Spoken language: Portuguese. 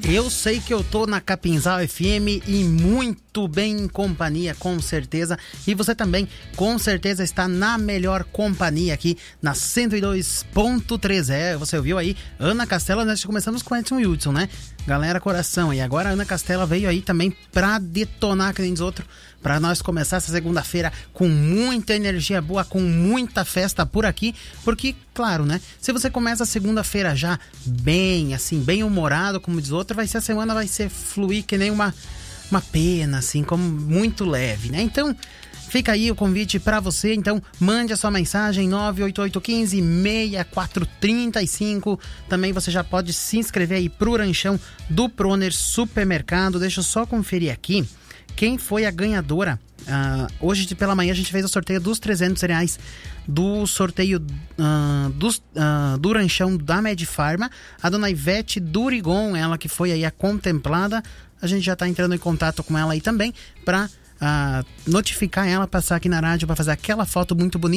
Eu sei que eu tô na Capinzal FM e muito bem em companhia, com certeza. E você também, com certeza, está na melhor companhia aqui na 102.3. Você ouviu aí Ana Castela, nós começamos com Edson Hudson, né? Galera, coração. E agora a Ana Castela veio aí também pra detonar, que nem diz outro, pra nós começar essa segunda-feira com muita energia boa, com muita festa por aqui, porque, claro, né? Se você começa a segunda-feira já bem, assim, bem humorado, como diz outro, a semana vai ser fluir que nem uma pena, assim, como muito leve, né? Então, fica aí o convite pra você. Então, mande a sua mensagem 98815-6435. Também você já pode se inscrever aí pro ranchão do Proner Supermercado. Deixa eu só conferir aqui quem foi a ganhadora. Hoje pela manhã a gente fez o sorteio dos R$300 do sorteio do ranchão da Medfarma. A dona Ivete Durigon, ela que foi aí a contemplada. A gente já está entrando em contato com ela aí também para notificar ela, passar aqui na rádio para fazer aquela foto muito bonita.